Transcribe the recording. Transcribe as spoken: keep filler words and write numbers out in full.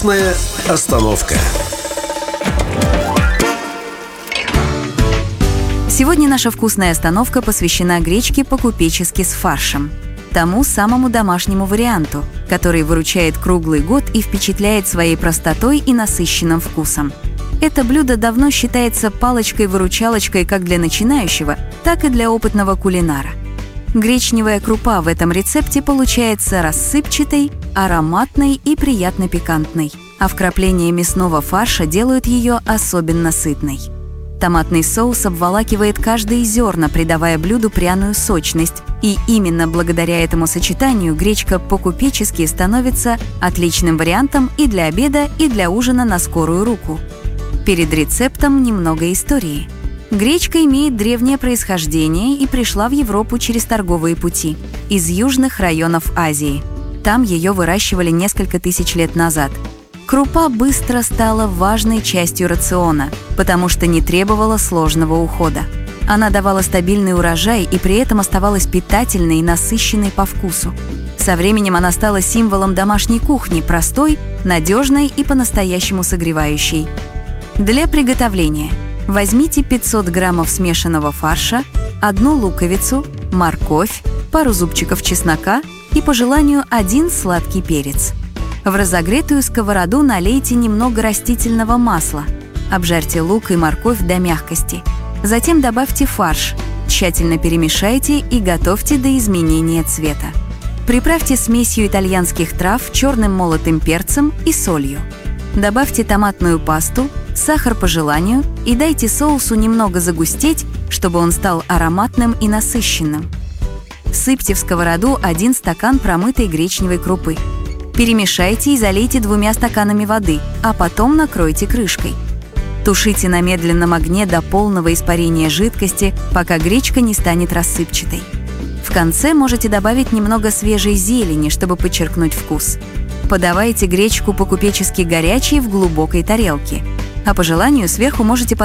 Вкусная остановка. Сегодня наша вкусная остановка посвящена гречке по-купечески с фаршем. Тому самому домашнему варианту, который выручает круглый год и впечатляет своей простотой и насыщенным вкусом. Это блюдо давно считается палочкой-выручалочкой как для начинающего, так и для опытного кулинара. Гречневая крупа в этом рецепте получается рассыпчатой, ароматной и приятно пикантной, а вкрапления мясного фарша делают ее особенно сытной. Томатный соус обволакивает каждое зерна, придавая блюду пряную сочность, и именно благодаря этому сочетанию гречка по-купечески становится отличным вариантом и для обеда, и для ужина на скорую руку. Перед рецептом немного истории. Гречка имеет древнее происхождение и пришла в Европу через торговые пути из южных районов Азии. Там ее выращивали несколько тысяч лет назад. Крупа быстро стала важной частью рациона, потому что не требовала сложного ухода. Она давала стабильный урожай и при этом оставалась питательной и насыщенной по вкусу. Со временем она стала символом домашней кухни, простой, надежной и по-настоящему согревающей. Для приготовления возьмите пятьсот граммов смешанного фарша, одну луковицу, морковь, пару зубчиков чеснока и, по желанию, один сладкий перец. В разогретую сковороду налейте немного растительного масла. Обжарьте лук и морковь до мягкости. Затем добавьте фарш, тщательно перемешайте и готовьте до изменения цвета. Приправьте смесью итальянских трав, черным молотым перцем и солью. Добавьте томатную пасту, сахар по желанию и дайте соусу немного загустеть, чтобы он стал ароматным и насыщенным. Всыпьте в сковороду один стакан промытой гречневой крупы. Перемешайте и залейте двумя стаканами воды, а потом накройте крышкой. Тушите на медленном огне до полного испарения жидкости, пока гречка не станет рассыпчатой. В конце можете добавить немного свежей зелени, чтобы подчеркнуть вкус. Подавайте гречку по-купечески горячей в глубокой тарелке, а по желанию сверху можете